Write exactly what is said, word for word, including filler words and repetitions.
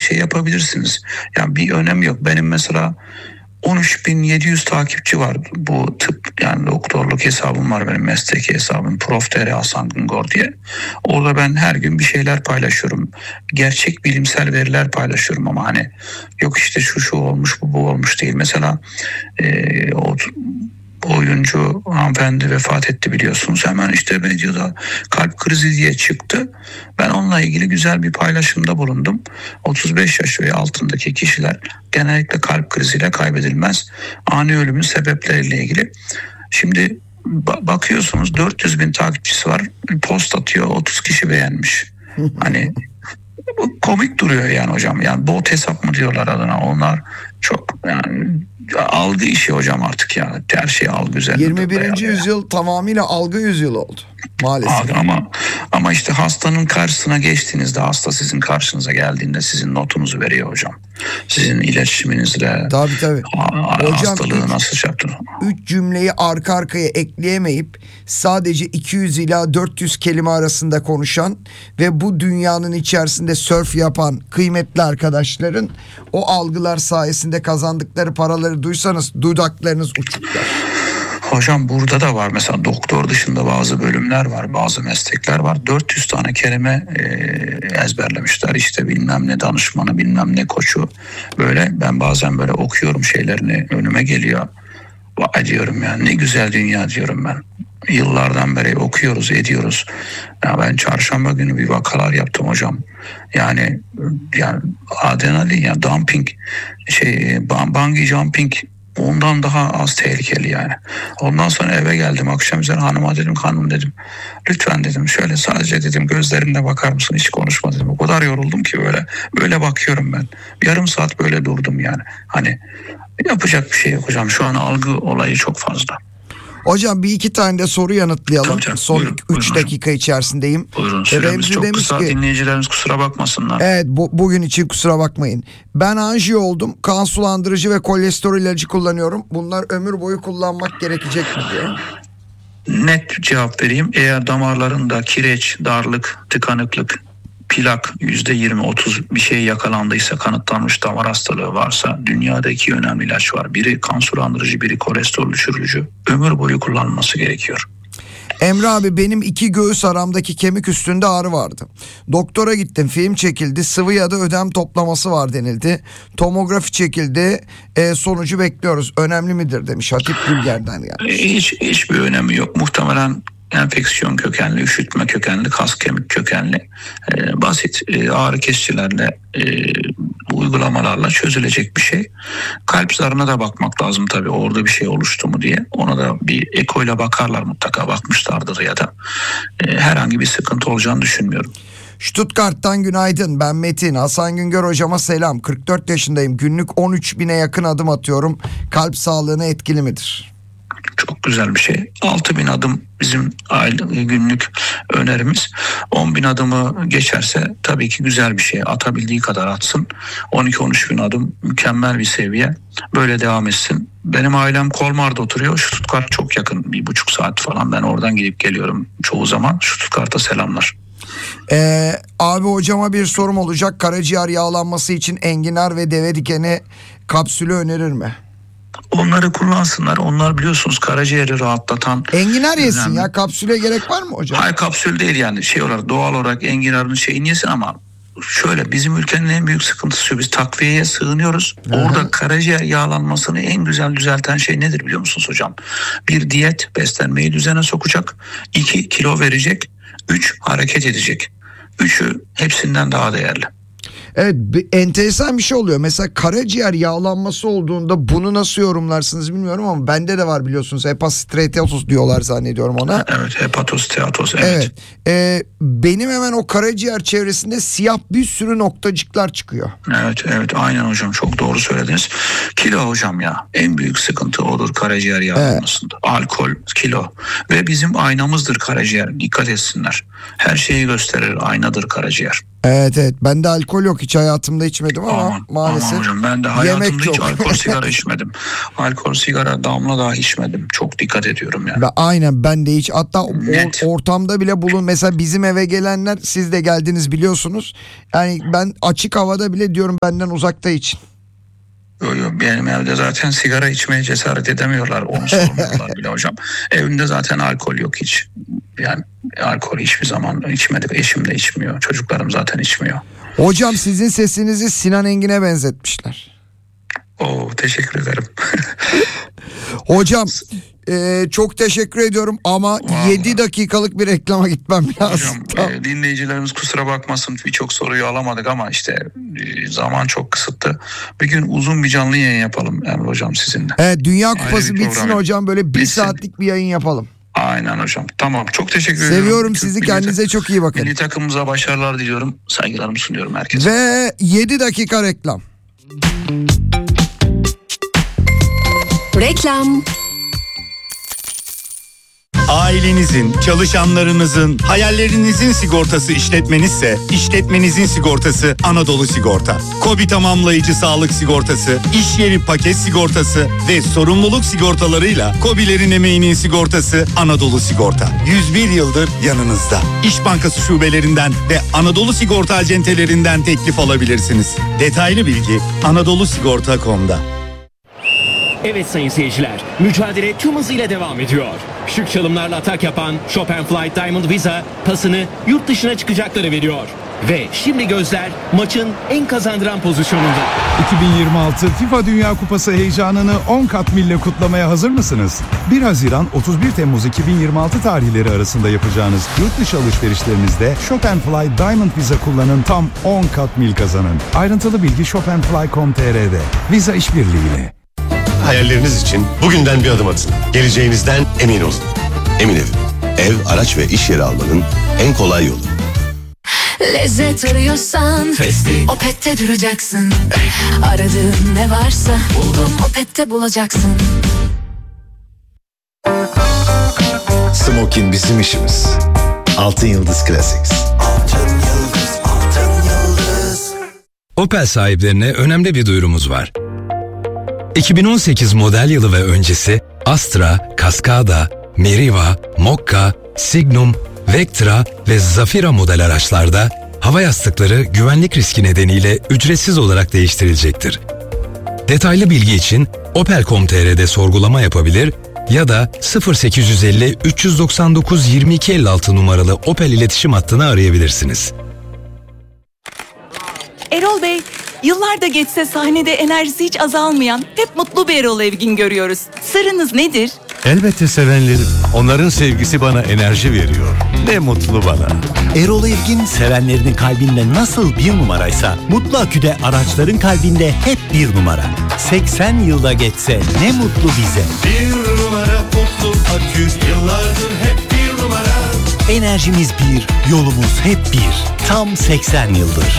şey yapabilirsiniz. Yani bir önemi yok. Benim mesela on üç bin yedi yüz takipçi var. Bu tıp yani doktorluk hesabım var benim, mesleki hesabım. Prof T R Hasan Güngör diye. Orada ben her gün bir şeyler paylaşıyorum. Gerçek bilimsel veriler paylaşıyorum ama hani yok işte şu şu olmuş bu bu olmuş değil. Mesela e, o oyuncu hanımefendi vefat etti biliyorsunuz. Hemen işte medyada kalp krizi diye çıktı. Ben onunla ilgili güzel bir paylaşımda bulundum. otuz beş yaş ve altındaki kişiler genellikle kalp kriziyle kaybedilmez. Ani ölümün sebepleriyle ilgili. Şimdi ba- bakıyorsunuz dört yüz bin takipçisi var. Post atıyor, otuz kişi beğenmiş. Hani bu komik duruyor yani hocam. Yani bot hesap mı diyorlar adına. Onlar çok yani algı işi hocam artık yani. Her şey algı üzerinde. yirmi birinci yüzyıl tamamıyla algı yüzyılı oldu. Maalesef. Abi ama ama işte hastanın karşısına geçtiğinizde, hasta sizin karşınıza geldiğinde sizin notunuzu veriyor hocam. Sizin iletişiminizle tabii, tabii. Hocam, hastalığı üç, nasıl yaptın? Üç cümleyi arka arkaya ekleyemeyip sadece iki yüz ila dört yüz kelime arasında konuşan ve bu dünyanın içerisinde sörf yapan kıymetli arkadaşların o algılar sayesinde kazandıkları paraları duysanız dudaklarınız uçuklar. Hocam burada da var mesela doktor dışında bazı bölümler var, bazı meslekler var. dört yüz tane kelime e, ezberlemişler. İşte bilmem ne danışmanı, bilmem ne koçu. Böyle ben bazen böyle okuyorum şeylerini, önüme geliyor. Vay diyorum ya, ne güzel dünya diyorum ben. Yıllardan beri okuyoruz, ediyoruz. Ya ben çarşamba günü bir vakalar yaptım hocam. Yani yani adrenalin ya dumping şey bungee jumping ondan daha az tehlikeli yani. Ondan sonra eve geldim akşam üzeri, hanıma dedim, hanım dedim lütfen dedim şöyle sadece dedim gözlerimle bakar mısın, hiç konuşma dedim. O kadar yoruldum ki böyle böyle bakıyorum ben. Yarım saat böyle durdum yani. Hani yapacak bir şey yok hocam. Şu an algı olayı çok fazla. Hocam bir iki tane de soru yanıtlayalım. Tabii canım, son üç dakika içerisindeyim. Buyurun, süremiz çok demiş kısa, ki, dinleyicilerimiz kusura bakmasınlar. Evet bu, bugün için kusura bakmayın. Ben anjiyo oldum. Kan sulandırıcı ve kolesterol ilacı kullanıyorum. Bunlar ömür boyu kullanmak gerekecek mi diyor. Net cevap vereyim. Eğer damarlarında kireç, darlık, tıkanıklık, plak yüzde yirmi otuz bir şey yakalandıysa, kanıtlanmış damar hastalığı varsa dünyada iki önemli ilaç var. Biri kan sulandırıcı, biri kolesterol düşürücü. Ömür boyu kullanılması gerekiyor. Emre abi benim iki göğüs aramdaki kemik üstünde ağrı vardı. Doktora gittim, film çekildi, sıvı ya da ödem toplaması var denildi. Tomografi çekildi, e, sonucu bekliyoruz. Önemli midir demiş Hatip Gülger'den gelmiş. Hiç hiçbir önemi yok. Muhtemelen enfeksiyon kökenli, üşütme kökenli, kas kemik kökenli e, basit e, ağrı kesicilerle e, uygulamalarla çözülecek bir şey. Kalp zarına da bakmak lazım tabii, orada bir şey oluştu mu diye. Ona da bir ekoyla bakarlar, mutlaka bakmışlardır ya da e, herhangi bir sıkıntı olacağını düşünmüyorum. Stuttgart'tan günaydın, ben Metin. Hasan Güngör hocama selam. kırk dört yaşındayım, günlük on üç bine yakın adım atıyorum. Kalp sağlığına etkili midir? Çok güzel bir şey. altı bin adım bizim aylık günlük önerimiz. on bin adımı geçerse tabii ki güzel bir şey. Atabildiği kadar atsın. on iki on üç bin adım mükemmel bir seviye. Böyle devam etsin. Benim ailem Kolmar'da oturuyor. Stuttgart çok yakın. Bir buçuk saat falan. Ben oradan gidip geliyorum çoğu zaman. Stuttgart'a selamlar. Ee, abi hocama bir sorum olacak. Karaciğer yağlanması için enginar ve deve dikeni kapsülü önerir mi? Onları kullansınlar. Onlar biliyorsunuz karaciğeri rahatlatan. Enginar yesin önemli. Ya kapsüle gerek var mı hocam? Hayır, kapsül değil yani şey olarak, doğal olarak enginarın şeyini yesin ama şöyle, bizim ülkenin en büyük sıkıntısı şu: biz takviyeye sığınıyoruz. Hı-hı. Orada karaciğer yağlanmasını en güzel düzelten şey nedir biliyor musunuz hocam? Bir, diyet, beslenmeyi düzene sokacak. İki, kilo verecek. Üç, hareket edecek. Üçü hepsinden daha değerli. Evet, enteresan bir şey oluyor. Mesela karaciğer yağlanması olduğunda bunu nasıl yorumlarsınız bilmiyorum ama bende de var biliyorsunuz. Hepatosteatoz diyorlar zannediyorum ona. Evet, hepatosteatoz. Evet. Evet. Ee, benim hemen o karaciğer çevresinde siyah bir sürü noktacıklar çıkıyor. Evet, evet, aynen hocam, çok doğru söylediniz. Kilo hocam ya, en büyük sıkıntı odur karaciğer yağlanmasında. Evet. Alkol, kilo ve bizim aynamızdır karaciğer. Dikkat etsinler. Her şeyi gösterir, aynadır karaciğer. Evet evet. Ben de alkol yok. Hiç hayatımda içmedim ama Aman, maalesef. aman hocam ben de yemek hayatımda hiç yok. alkol sigara içmedim. Alkol sigara damla daha içmedim. Çok dikkat ediyorum yani. Ve aynen ben de hiç, hatta Net. or- ortamda bile bulun, mesela bizim eve gelenler, siz de geldiniz biliyorsunuz. Yani ben açık havada bile diyorum benden uzakta için. Yo, yo, benim evde zaten sigara içmeye cesaret edemiyorlar. Onu sormuyorlar bile hocam. Evimde zaten alkol yok hiç. Yani alkol hiçbir zaman içmedik. Eşim de içmiyor. Çocuklarım zaten içmiyor. Hocam sizin sesinizi Sinan Engin'e benzetmişler. Oo, teşekkür ederim. Hocam e, çok teşekkür ediyorum ama Vallahi. yedi dakikalık bir reklama gitmem lazım. Hocam Tamam. e, dinleyicilerimiz kusura bakmasın, birçok soruyu alamadık ama işte e, zaman çok kısıtlı. Bir gün uzun bir canlı yayın yapalım Emre hocam sizinle. Evet, Dünya Ayrı Kupası bir bitsin program. hocam, böyle bir Bitsin. saatlik bir yayın yapalım. Aynen hocam. Tamam, çok teşekkür ediyorum. Seviyorum Türk sizi, milli kendinize tak- çok iyi bakın. Milli takımımıza başarılar diliyorum. Saygılarımı sunuyorum herkese. Ve yedi dakika reklam. Reklam. Ailenizin, çalışanlarınızın, hayallerinizin sigortası işletmenizse, işletmenizin sigortası Anadolu Sigorta. KOBİ tamamlayıcı sağlık sigortası, iş yeri paket sigortası ve sorumluluk sigortalarıyla KOBİ'lerin emeğinin sigortası Anadolu Sigorta. yüz bir yıldır yanınızda. İş Bankası şubelerinden ve Anadolu Sigorta acentelerinden teklif alabilirsiniz. Detaylı bilgi anadolu sigorta nokta com'da. Evet sayın seyirciler, mücadele tüm hızıyla devam ediyor. Şık çalımlarla atak yapan Chopin Flight Diamond Visa pasını yurt dışına çıkacakları veriyor. Ve şimdi gözler maçın en kazandıran pozisyonunda. iki bin yirmi altı FIFA Dünya Kupası heyecanını on kat mille kutlamaya hazır mısınız? bir Haziran otuz bir Temmuz iki bin yirmi altı tarihleri arasında yapacağınız yurt dışı alışverişlerinizde Chopin Fly Diamond Visa kullanın, tam on kat mil kazanın. Ayrıntılı bilgi chopinfly nokta com nokta tr'de. Visa işbirliğiyle. Hayalleriniz için bugünden bir adım atın. Geleceğinizden emin olun. Emin Ev. Ev, araç ve iş yeri almanın en kolay yolu. Lezzet arıyorsan Opet'te duracaksın. Aradığın ne varsa buldum Opet'te bulacaksın. Smokin bizim işimiz. Altın Yıldız Classics. Altın Yıldız, Altın Yıldız. Opel sahiplerine önemli bir duyurumuz var. iki bin on sekiz model yılı ve öncesi Astra, Cascada, Meriva, Mokka, Signum, Vectra ve Zafira model araçlarda hava yastıkları güvenlik riski nedeniyle ücretsiz olarak değiştirilecektir. Detaylı bilgi için opel nokta com nokta tr'de sorgulama yapabilir ya da sıfır sekiz yüz elli üç yüz doksan dokuz yirmi iki elli altı numaralı Opel iletişim hattını arayabilirsiniz. Erol Bey, yıllar da geçse sahnede enerjisi hiç azalmayan, hep mutlu bir Erol Evgin görüyoruz. Sırrınız nedir? Elbette sevenlerim. Onların sevgisi bana enerji veriyor. Ne mutlu bana. Erol Evgin sevenlerinin kalbinde nasıl bir numaraysa Mutlu Akü'de araçların kalbinde hep bir numara. seksen yılda geçse ne mutlu bize. Bir numara Mutlu Akü, yıllardır hep bir numara. Enerjimiz bir, yolumuz hep bir. Tam seksen yıldır.